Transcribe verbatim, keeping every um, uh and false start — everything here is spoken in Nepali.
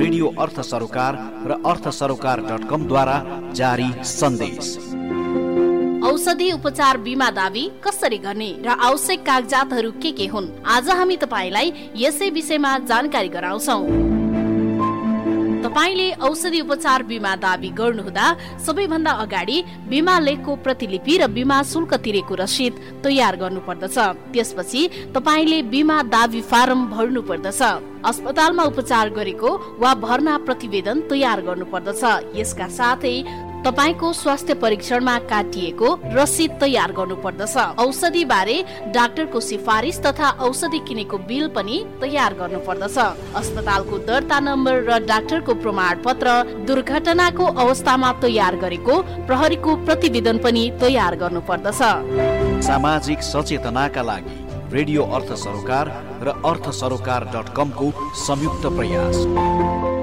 रेडियो अर्थ सरोकार र अर्थ सरोकार डट कम द्वारा जारी सन्देश। औषधि उपचार बिमा दावी कसरी गर्ने र आवश्यक कागजातहरू के के हुन्, आज हामी तपाईलाई यसै विषयमा जानकारी गराउँछौ। तपाईले औषधि उपचार बिमा दावी गर्नुहुँदा सबैभन्दा अगाडि बिमा लेखको प्रतिलिपि र बिमा शुल्क तिरेको रसिद तयार गर्नुपर्दछ। त्यसपछि तपाईले बिमा दावी फारम भर्नु पर्दछ। अस्पतालमा उपचार गरेको वा भर्ना प्रतिवेदन तयार गर्नुपर्दछ। यसका साथै तपाईको स्वास्थ्य परीक्षणमा काटिएको रसिद तयार गर्नुपर्दछ। औषधि बारे डाक्टरको सिफारिस तथा औषधि किनेको बिल पनि तयार गर्नुपर्दछ। अस्पतालको दर्ता नम्बर र डाक्टरको प्रमाण पत्र, दुर्घटनाको अवस्थामा तयार गरेको प्रहरीको प्रतिवेदन पनि तयार गर्नुपर्दछ। सामाजिक सचेतनाका लागि रेडियो अर्थ सरोकार र अर्थ सरोकार डट कम को संयुक्त प्रयास।